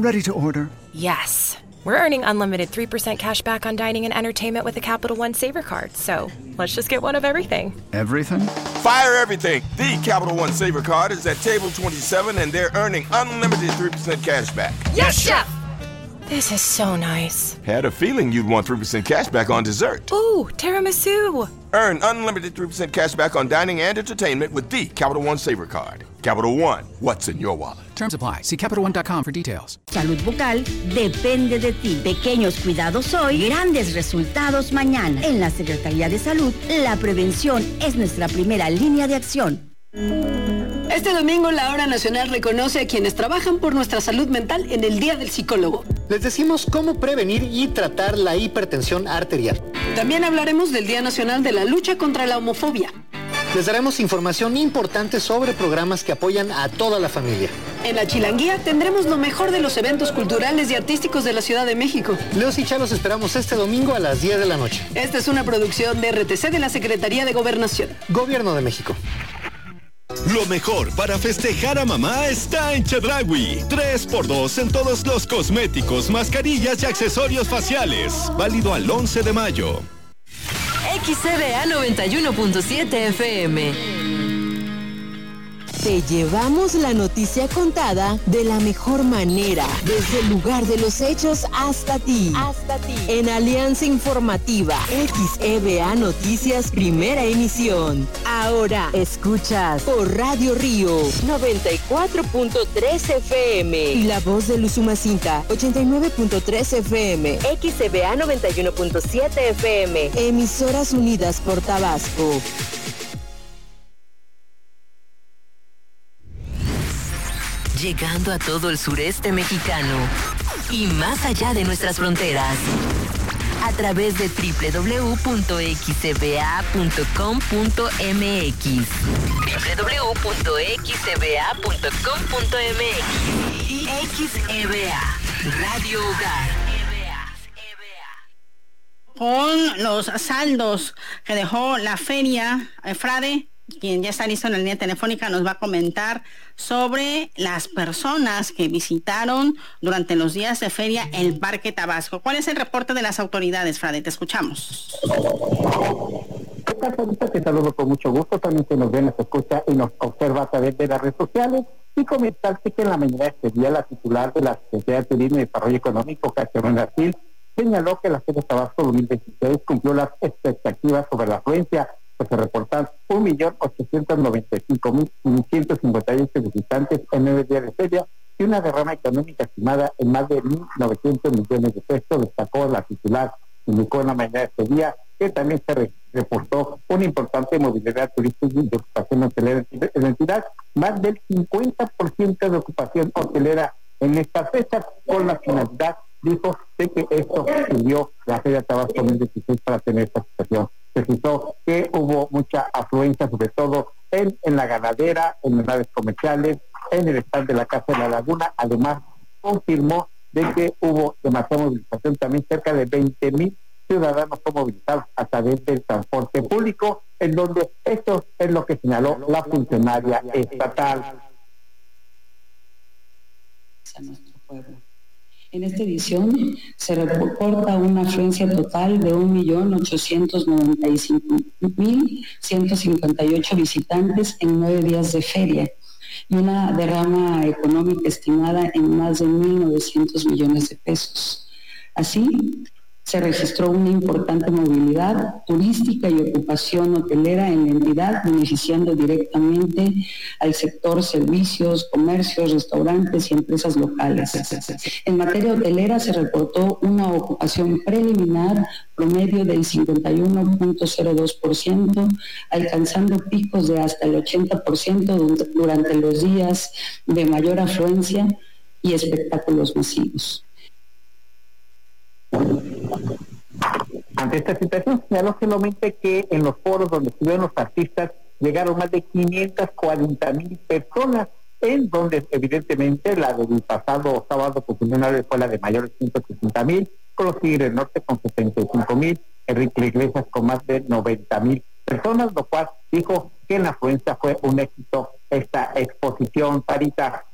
Ready to order. Yes. We're earning unlimited 3% cash back on dining and entertainment with the Capital One Saver Card, so let's just get one of everything. Everything? Fire everything! The Capital One Saver Card is at table 27 and they're earning unlimited 3% cash back. Yes, Chef! This is so nice. Had a feeling you'd want 3% cash back on dessert. Ooh, tiramisu! Earn unlimited 3% cash back on dining and entertainment with the Capital One Saver Card. Capital One, what's in your wallet? Terms apply. See CapitalOne.com for details. Salud bucal depende de ti. Pequeños cuidados hoy, grandes resultados mañana. En la Secretaría de Salud, la prevención es nuestra primera línea de acción. Este domingo la Hora Nacional reconoce a quienes trabajan por nuestra salud mental en el Día del Psicólogo. Les decimos cómo prevenir y tratar la hipertensión arterial. También hablaremos del Día Nacional de la Lucha contra la Homofobia. Les daremos información importante sobre programas que apoyan a toda la familia. En la Chilanguía tendremos lo mejor de los eventos culturales y artísticos de la Ciudad de México. Leos y Chá los esperamos este domingo a las 10 de la noche. Esta es una producción de RTC de la Secretaría de Gobernación. Gobierno de México. Lo mejor para festejar a mamá está en Chedraui. 3x2 en todos los cosméticos, mascarillas y accesorios faciales. Válido al 11 de mayo. XCBA 91.7 FM. Te llevamos la noticia contada de la mejor manera, desde el lugar de los hechos hasta ti. En Alianza Informativa, XEBA Noticias, primera emisión. Ahora escuchas por Radio Río 94.3 FM y La Voz de Usumacinta 89.3 FM, XEBA 91.7 FM, Emisoras Unidas por Tabasco. Llegando a todo el sureste mexicano y más allá de nuestras fronteras, a través de www.xcba.com.mx www.xcba.com.mx y XEBA Radio Hogar. Con los saldos que dejó la feria, Frade, quien ya está listo en la línea telefónica, nos va a comentar sobre las personas que visitaron durante los días de feria el Parque Tabasco. ¿Cuál es el reporte de las autoridades, Frade? Te escuchamos. Te saludo con mucho gusto, también se nos ve, nos escucha y nos observa a través de las redes sociales, y comentarte que en la mañana de este día la titular de la Secretaría de Turismo y Desarrollo Económico, Catherine García, señaló que la Feria Tabasco 2026 cumplió las expectativas sobre la afluencia, pues se reportan 1.895.158 visitantes en 9 días de feria y una derrama económica estimada en más de 1.900 millones de pesos, destacó la titular. Indicó en la mañana de este día que también se reportó una importante movilidad turística y de ocupación hotelera en la entidad, más del 50% de ocupación hotelera en esta fecha, con la finalidad, dijo, de que esto sirvió la Feria Tabasco 2016 para tener esta situación. Precisó que hubo mucha afluencia, sobre todo en la ganadera, en las naves comerciales, en el stand de la Casa de la Laguna. Además, confirmó de que hubo demasiada movilización, también cerca de 20,000 ciudadanos son movilizados a través del transporte público, en donde esto es lo que señaló la funcionaria estatal. A nuestro pueblo. En esta edición se reporta una afluencia total de 1.895.158 visitantes en 9 días de feria y una derrama económica estimada en más de 1.900 millones de pesos. Así, se registró una importante movilidad turística y ocupación hotelera en la entidad, beneficiando directamente al sector servicios, comercios, restaurantes y empresas locales. En materia hotelera se reportó una ocupación preliminar promedio del 51.02%, alcanzando picos de hasta el 80% durante los días de mayor afluencia y espectáculos masivos. Ante esta situación, señaló solamente que en los foros donde estuvieron los artistas llegaron más de 540,000 personas, en donde evidentemente la del pasado sábado fue la de mayores 160,000, con los Tigres del Norte con 75,000, Enrique Iglesias con más de 90,000 personas, lo cual dijo que en la afluencia fue un éxito esta exposición, Parita.